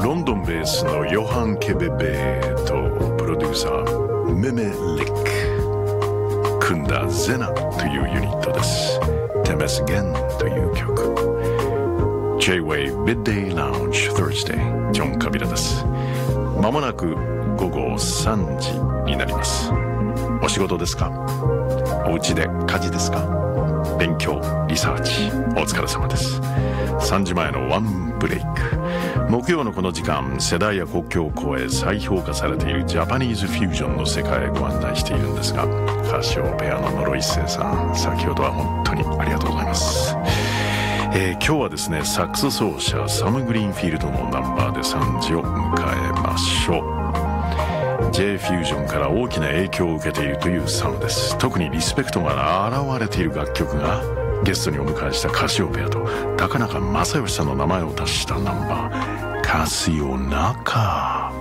ロンドンベースのヨハン・ケベベとプロデューサーメメ・リック組んだゼナというユニットです。テメスゲンという曲。 J-Wave Midday Lounge Thursday ジョン・カビラです。まもなく午後3時になります。お仕事ですか？お家で家事ですか？勉強、リサーチ、お疲れ様です。3時前のワンブレイク。木曜のこの時間、世代や国境を越え再評価されているジャパニーズフュージョンの世界へご案内しているんですが、カシオペアの野呂一生さん、先ほどは本当にありがとうございます。今日はですね、サックス奏者サム・グリーンフィールドのナンバーで3時を迎えましょう。 J フュージョンから大きな影響を受けているというサムです。特にリスペクトが現れている楽曲が、ゲストにお迎えしたカシオペアと高中正義さんの名前を足したナンバー、カシオナカ。